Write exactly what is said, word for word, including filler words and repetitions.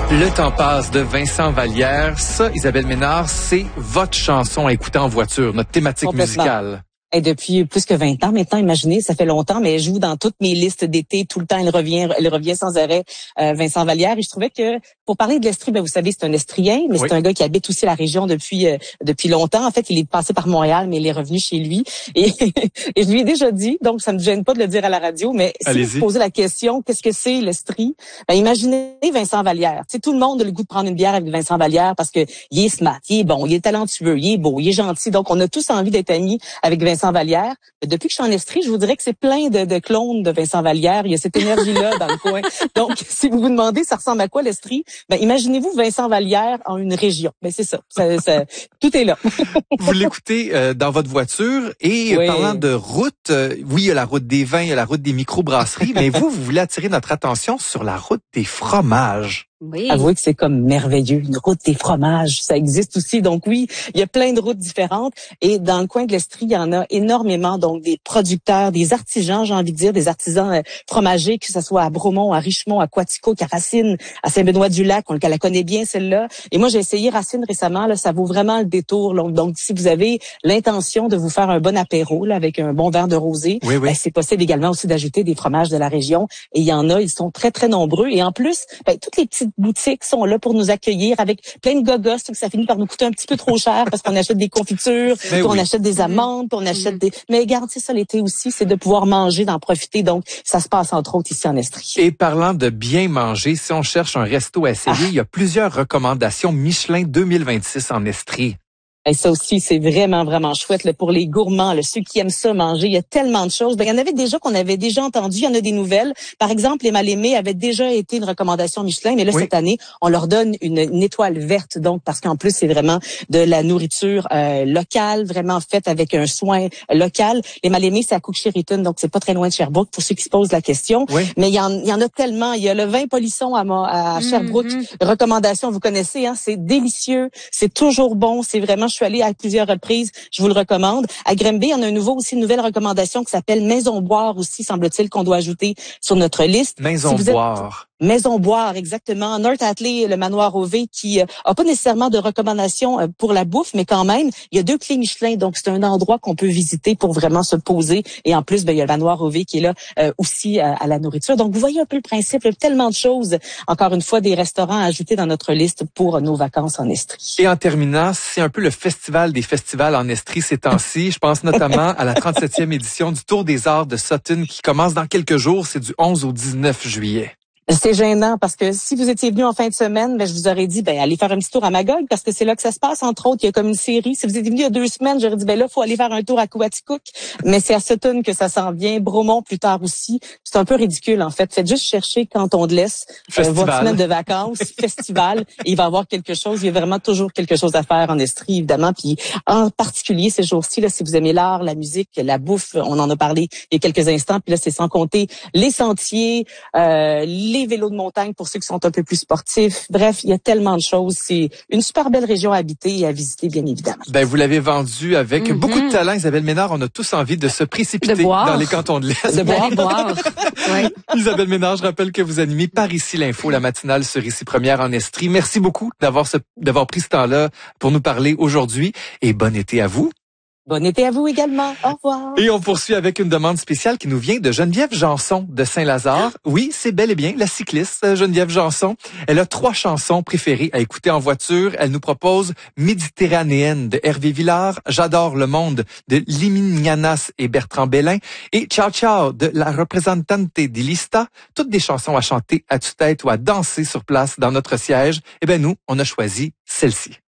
Le temps passe de Vincent Vallière. Ça, Isabelle Ménard, c'est votre chanson à écouter en voiture, notre thématique musicale. Et depuis plus que vingt ans maintenant, imaginez, ça fait longtemps, mais elle joue dans toutes mes listes d'été, tout le temps, elle revient, elle revient sans arrêt, euh, Vincent Vallière. Et je trouvais que, pour parler de l'Estrie, ben vous savez, c'est un Estrien, mais oui. C'est un gars qui habite aussi la région depuis euh, depuis longtemps. En fait, il est passé par Montréal, mais il est revenu chez lui. Et, et je lui ai déjà dit, donc ça me gêne pas de le dire à la radio, mais si Allez-y. vous vous posez la question, qu'est-ce que c'est l'Estrie? Ben imaginez Vincent Vallière. Tu sais, tout le monde a le goût de prendre une bière avec Vincent Vallière parce que il est smart, il est bon, il est talentueux, il est beau, il est gentil. Donc, on a tous envie d'être amis avec Vincent Vallière. Depuis que je suis en Estrie, je vous dirais que c'est plein de, de clones de Vincent Vallière. Il y a cette énergie-là dans le coin. Donc, si vous vous demandez ça ressemble à quoi l'Estrie, ben imaginez-vous Vincent Vallière en une région. Ben c'est ça, ça, ça tout est là. Vous l'écoutez euh, dans votre voiture et oui. Parlant de route, euh, oui, il y a la route des vins, il y a la route des microbrasseries, mais vous, vous voulez attirer notre attention sur la route des fromages. Oui. Avouez que c'est comme merveilleux, une route des fromages, ça existe aussi. Donc oui, il y a plein de routes différentes et dans le coin de l'Estrie, il y en a énormément. Donc des producteurs, des artisans, j'ai envie de dire, des artisans euh, fromagers, que ce soit à Bromont, à Richemont, à Quatico, à Racine, à Saint-Benoît-du-Lac, on la connaît bien celle-là. Et moi j'ai essayé Racine récemment, là, ça vaut vraiment le détour. Là. Donc si vous avez l'intention de vous faire un bon apéro là, avec un bon verre de rosé, oui, oui. Ben, c'est possible également aussi d'ajouter des fromages de la région. Et il y en a, ils sont très très nombreux. Et en plus, ben, toutes les petites boutiques sont là pour nous accueillir avec plein de gogos, que ça finit par nous coûter un petit peu trop cher parce qu'on achète des confitures, puis on oui. achète des amandes, puis on achète mmh. des... Mais regarde, c'est ça l'été aussi, c'est de pouvoir manger, d'en profiter. Donc, ça se passe entre autres ici en Estrie. Et parlant de bien manger, si on cherche un resto à essayer, ah. il y a plusieurs recommandations Michelin deux mille vingt-six en Estrie. Et ça aussi, c'est vraiment, vraiment chouette là, pour les gourmands, là, ceux qui aiment ça manger. Il y a tellement de choses. Ben, il y en avait déjà qu'on avait déjà entendu. Il y en a des nouvelles. Par exemple, les mal-aimés avaient déjà été une recommandation Michelin, mais là, oui. cette année, on leur donne une, une étoile verte. Donc, parce qu'en plus, c'est vraiment de la nourriture euh, locale, vraiment faite avec un soin local. Les mal-aimés, c'est à Cook-Chériton, donc c'est pas très loin de Sherbrooke, pour ceux qui se posent la question. Oui. Mais il y, en, il y en a tellement. Il y a le vin polisson à, à Sherbrooke. Mm-hmm. Recommandation, vous connaissez, hein, c'est délicieux. C'est toujours bon. C'est vraiment... Je suis allée à plusieurs reprises, je vous le recommande. À Grimby, on a un nouveau aussi une nouvelle recommandation qui s'appelle Maison Boire aussi, semble-t-il, qu'on doit ajouter sur notre liste. Maison si Boire. Maison Boire, exactement. North Atlee, le manoir O V, qui euh, a pas nécessairement de recommandations euh, pour la bouffe, mais quand même, il y a deux clés Michelin, donc c'est un endroit qu'on peut visiter pour vraiment se poser. Et en plus, ben, il y a le manoir O V qui est là euh, aussi euh, à la nourriture. Donc, vous voyez un peu le principe, il y a tellement de choses. Encore une fois, des restaurants à ajouter dans notre liste pour nos vacances en Estrie. Et en terminant, c'est un peu le festival des festivals en Estrie ces temps-ci. Je pense notamment à la trente-septième édition du Tour des Arts de Sutton qui commence dans quelques jours. C'est du onze au dix-neuf juillet. C'est gênant parce que si vous étiez venu en fin de semaine, ben je vous aurais dit ben allez faire un petit tour à Magog parce que c'est là que ça se passe. Entre autres, il y a comme une série. Si vous étiez venu il y a deux semaines, j'aurais dit ben là faut aller faire un tour à Quaticook. Mais c'est à Sutton que ça s'en vient. Bromont plus tard aussi. C'est un peu ridicule en fait. Faites juste chercher quand on te laisse euh, votre semaine de vacances, festival. Et il va y avoir quelque chose. Il y a vraiment toujours quelque chose à faire en Estrie évidemment. Puis en particulier ces jours-ci là, si vous aimez l'art, la musique, la bouffe, on en a parlé il y a quelques instants. Puis là c'est sans compter les sentiers, euh, les les vélos de montagne pour ceux qui sont un peu plus sportifs. Bref, il y a tellement de choses. C'est une super belle région à habiter et à visiter, bien évidemment. Ben, vous l'avez vendu avec mm-hmm. beaucoup de talent, Isabelle Ménard. On a tous envie de se précipiter de dans les cantons de l'Est. De boire, boire. Oui. Isabelle Ménard, je rappelle que vous animez Par ici l'info, la matinale sur Ici Première en Estrie. Merci beaucoup d'avoir ce, d'avoir pris ce temps-là pour nous parler aujourd'hui et bon été à vous. Bon été à vous également. Au revoir. Et on poursuit avec une demande spéciale qui nous vient de Geneviève Janson de Saint-Lazare. Oui, c'est bel et bien la cycliste Geneviève Janson. Elle a trois chansons préférées à écouter en voiture. Elle nous propose Méditerranéenne de Hervé Villard, J'adore le monde de Liminianas et Bertrand Bellin et Ciao Ciao de la représentante d'Ilista. Toutes des chansons à chanter à tue-tête ou à danser sur place dans notre siège. Eh bien nous, on a choisi celle-ci.